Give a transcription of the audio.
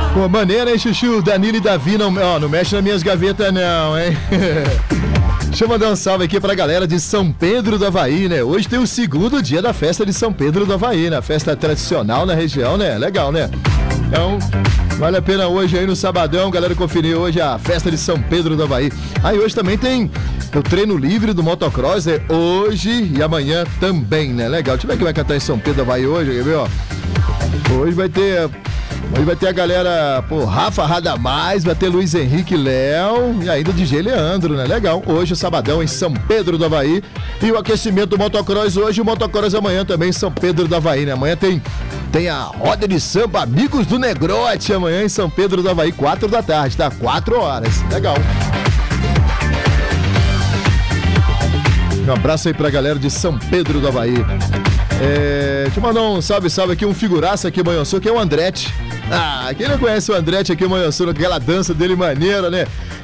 Pô, maneira, hein, Chuchu? Danilo e Davi, não mexe nas minhas gavetas não, hein? Deixa eu mandar um salve aqui pra galera de São Pedro do Avaí, né? Hoje tem o segundo dia da festa de São Pedro do Avaí, né? Festa tradicional na região, né? Legal, né? Então, vale a pena hoje aí no sabadão, galera, conferir hoje a festa de São Pedro do Avaí. Aí hoje também tem o treino livre do motocross, né? Hoje e amanhã também, né? Legal. Deixa eu ver quem vai cantar em São Pedro do Avaí hoje, quer ver, ó? Hoje vai ter a galera, pô, Rafa Radamais, vai ter Luiz Henrique Léo e ainda o DJ Leandro, né? Legal. Hoje, sabadão, em São Pedro do Avaí. E o aquecimento do motocross hoje, o motocross amanhã também em São Pedro do Avaí, né? Amanhã tem a roda de samba Amigos do Negrote, amanhã em São Pedro do Avaí, 4 da tarde, tá? 4 horas. Legal. Um abraço aí pra galera de São Pedro do Avaí. Deixa eu mandar um salve aqui, um figuraça aqui em Manhuaçu, que é o Andretti. Quem não conhece o Andretti aqui em Manhuaçu, aquela dança dele maneira, né?